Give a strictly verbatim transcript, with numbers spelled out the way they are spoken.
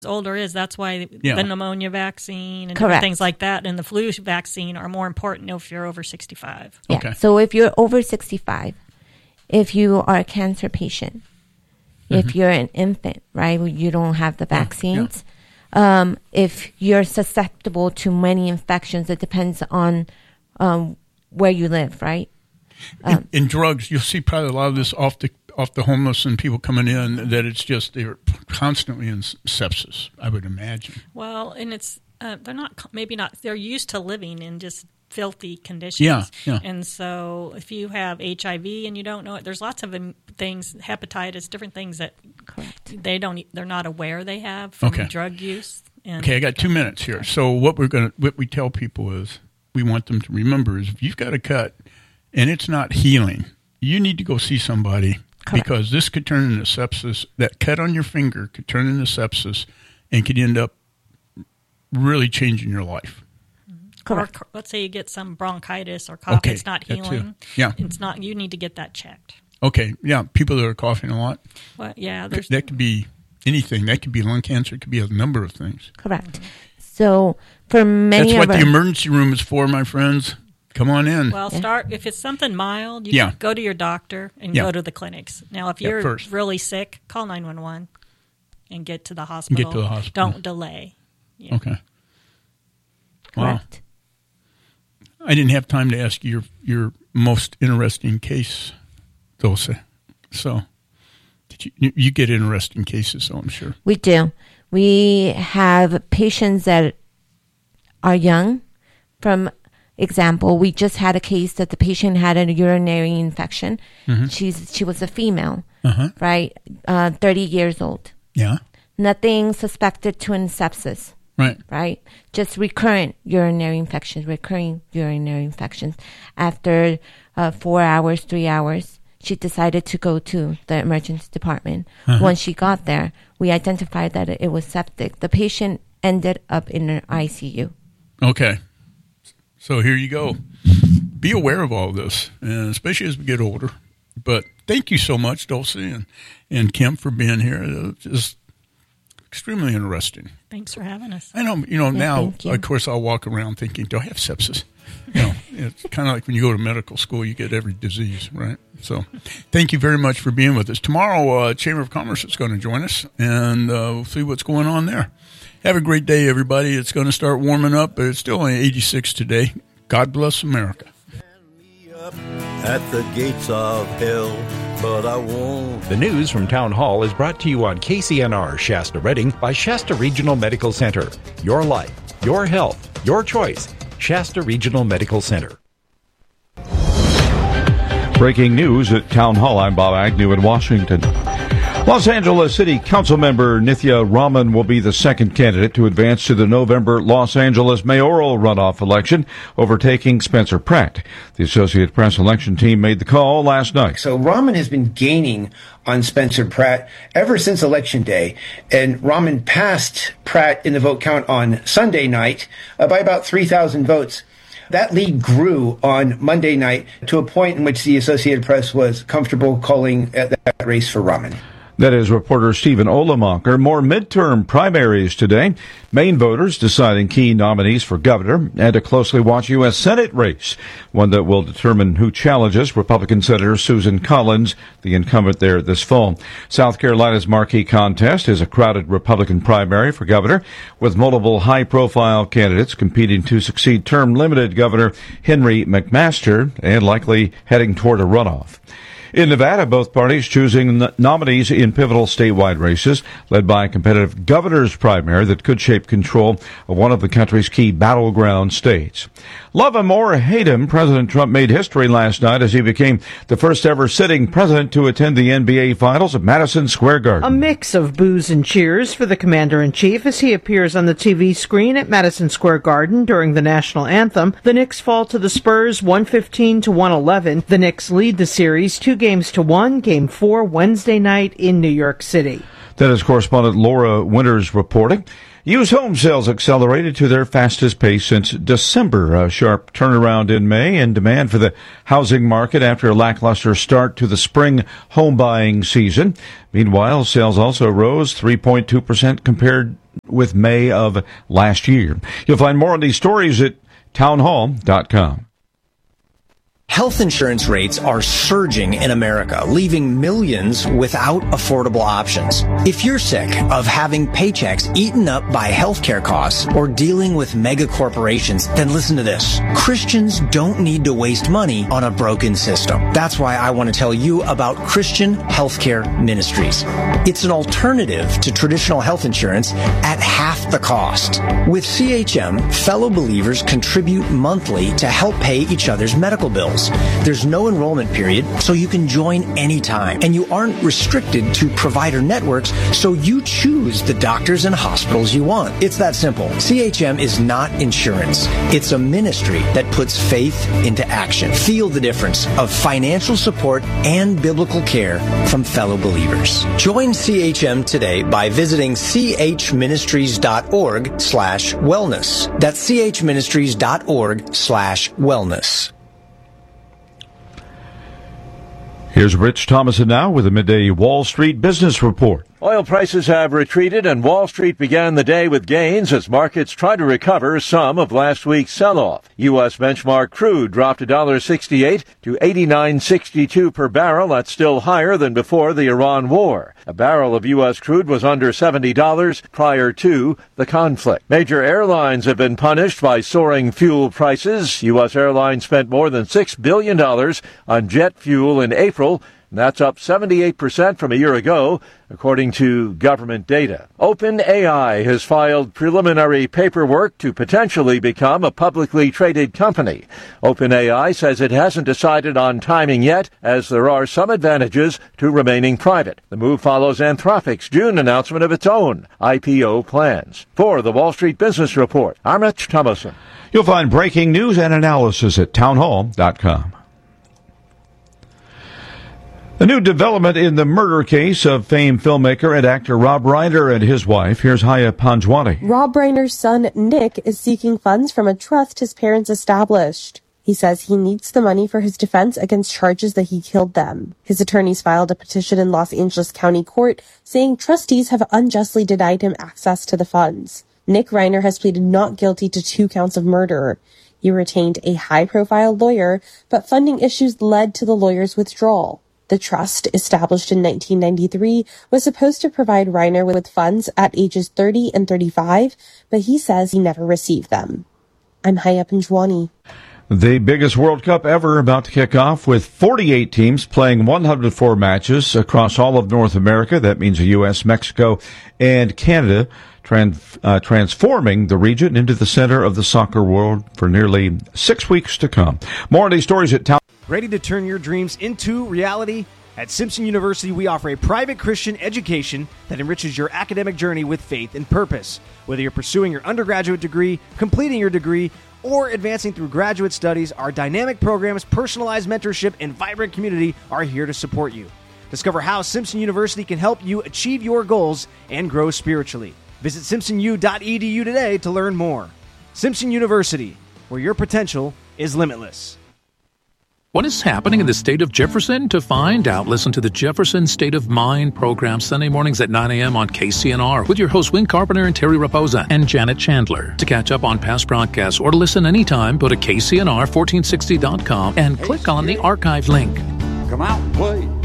older is, that's why yeah. the pneumonia vaccine and Correct. things like that and the flu vaccine are more important if you're over sixty-five. Yeah. Okay. So if you're over sixty-five, if you are a cancer patient, mm-hmm. if you're an infant, right, you don't have the vaccines. Yeah. Um, if you're susceptible to many infections, it depends on um, where you live, right? Um, in, in drugs, you'll see probably a lot of this off the off the homeless and people coming in, that it's just they're constantly in sepsis, I would imagine. Well, and it's uh, they're not maybe not they're used to living in just filthy conditions. Yeah, yeah. And so if you have H I V and you don't know it, there's lots of things, hepatitis, different things that Correct. they don't they're not aware they have from okay. drug use. And okay, I got two minutes here. So what we're gonna what we tell people is we want them to remember is if you've got a cut and it's not healing, you need to go see somebody. Correct. Because this could turn into sepsis. That cut on your finger could turn into sepsis and could end up really changing your life. Correct. Or let's say you get some bronchitis or cough, okay. it's not healing. Yeah. It's not, you need to get that checked. Okay, yeah, people that are coughing a lot. Well, yeah. There's, that could be anything. That could be lung cancer. It could be a number of things. Correct. So for many That's of what our, the emergency room is for, my friends. Come on in. Well, start if it's something mild, you yeah. can go to your doctor and yeah. go to the clinics. Now, if you're yeah, really sick, call nine one one and get to the hospital. Get to the hospital. Don't delay. Yeah. Okay. Correct. Wow. I didn't have time to ask you your your most interesting case, Dulce. So, did you you get interesting cases? So I'm sure we do. We have patients that are young. From example, we just had a case that the patient had a urinary infection. Mm-hmm. She's she was a female, uh-huh. right? Uh, thirty years old. Yeah. Nothing suspected to an sepsis. Right. Right. Just recurrent urinary infections, recurring urinary infections. After uh, four hours, three hours, she decided to go to the emergency department. Uh-huh. Once she got there, we identified that it was septic. The patient ended up in an I C U. Okay. So here you go. Be aware of all this, and especially as we get older. But thank you so much, Dulce and, and Kim, for being here. It's just extremely interesting. Thanks for having us. I know, you know, yeah, now, you. of course, I'll walk around thinking, do I have sepsis? You know, it's kind of like when you go to medical school, you get every disease, right? So thank you very much for being with us. Tomorrow, uh, Chamber of Commerce is going to join us, and uh, we'll see what's going on there. Have a great day, everybody. It's going to start warming up, but it's still only eighty-six today. God bless America. At the gates of hell, but I won't. The news from Town Hall is brought to you on K C N R Shasta Redding by Shasta Regional Medical Center. Your life, your health, your choice. Shasta Regional Medical Center. Breaking news at Town Hall. I'm Bob Agnew in Washington. Los Angeles City Council member Nithya Raman will be the second candidate to advance to the November Los Angeles mayoral runoff election, overtaking Spencer Pratt. The Associated Press election team made the call last night. So Raman has been gaining on Spencer Pratt ever since Election Day, and Raman passed Pratt in the vote count on Sunday night uh, by about three thousand votes. That lead grew on Monday night to a point in which the Associated Press was comfortable calling uh, that race for Raman. That is reporter Stephen Olemacher. More midterm primaries today. Maine voters deciding key nominees for governor and a closely watched U S Senate race, one that will determine who challenges Republican Senator Susan Collins, the incumbent there this fall. South Carolina's marquee contest is a crowded Republican primary for governor, with multiple high-profile candidates competing to succeed term-limited Governor Henry McMaster and likely heading toward a runoff. In Nevada, both parties choosing nominees in pivotal statewide races, led by a competitive governor's primary that could shape control of one of the country's key battleground states. Love him or hate him, President Trump made history last night as he became the first ever sitting president to attend the N B A Finals at Madison Square Garden. A mix of boos and cheers for the commander-in-chief as he appears on the T V screen at Madison Square Garden during the national anthem. The Knicks fall to the Spurs one fifteen to one eleven. The Knicks lead the series two games to one, game four Wednesday night in New York City. That is correspondent Laura Winters reporting. Used home sales accelerated to their fastest pace since December. A sharp turnaround in May and demand for the housing market after a lackluster start to the spring home buying season. Meanwhile, sales also rose three point two percent compared with May of last year. You'll find more on these stories at town hall dot com. Health insurance rates are surging in America, leaving millions without affordable options. If you're sick of having paychecks eaten up by healthcare costs or dealing with mega corporations, then listen to this. Christians don't need to waste money on a broken system. That's why I want to tell you about Christian Healthcare Ministries. It's an alternative to traditional health insurance at half the cost. With C H M, fellow believers contribute monthly to help pay each other's medical bills. There's no enrollment period, so you can join anytime. And you aren't restricted to provider networks, so you choose the doctors and hospitals you want. It's that simple. C H M is not insurance. It's a ministry that puts faith into action. Feel the difference of financial support and biblical care from fellow believers. Join C H M today by visiting chministries.org slash wellness. That's chministries.org slash wellness. Here's Rich Thomason now with a midday Wall Street Business Report. Oil prices have retreated, and Wall Street began the day with gains as markets try to recover some of last week's sell-off. U S benchmark crude dropped one dollar sixty-eight to eighty-nine sixty-two per barrel. That's still higher than before the Iran war. A barrel of U S crude was under seventy dollars prior to the conflict. Major airlines have been punished by soaring fuel prices. U S airlines spent more than six billion dollars on jet fuel in April. That's up seventy-eight percent from a year ago, according to government data. OpenAI has filed preliminary paperwork to potentially become a publicly traded company. OpenAI says it hasn't decided on timing yet, as there are some advantages to remaining private. The move follows Anthropic's June announcement of its own I P O plans. For the Wall Street Business Report, I'm Rich Thomason. You'll find breaking news and analysis at town hall dot com. A new development in the murder case of famed filmmaker and actor Rob Reiner and his wife. Here's Haya Panjwani. Rob Reiner's son, Nick, is seeking funds from a trust his parents established. He says he needs the money for his defense against charges that he killed them. His attorneys filed a petition in Los Angeles County Court saying trustees have unjustly denied him access to the funds. Nick Reiner has pleaded not guilty to two counts of murder. He retained a high-profile lawyer, but funding issues led to the lawyer's withdrawal. The trust, established in nineteen ninety-three, was supposed to provide Reiner with funds at ages thirty and thirty-five, but he says he never received them. I'm Haya Panjwani. The biggest World Cup ever about to kick off with forty-eight teams playing one hundred four matches across all of North America. That means the U S, Mexico, and Canada, trans, uh, transforming the region into the center of the soccer world for nearly six weeks to come. More on these stories at Town. Ready to turn your dreams into reality? At Simpson University, we offer a private Christian education that enriches your academic journey with faith and purpose. Whether you're pursuing your undergraduate degree, completing your degree, or advancing through graduate studies, our dynamic programs, personalized mentorship, and vibrant community are here to support you. Discover how Simpson University can help you achieve your goals and grow spiritually. Visit simpson u dot e d u today to learn more. Simpson University, where your potential is limitless. What is happening in the state of Jefferson? To find out, listen to the Jefferson State of Mind program Sunday mornings at nine a.m. on K C N R with your hosts Win Carpenter and Terry Raposa and Janet Chandler. To catch up on past broadcasts or to listen anytime, go to K C N R fourteen sixty dot com and click on the archive link. Come out and play.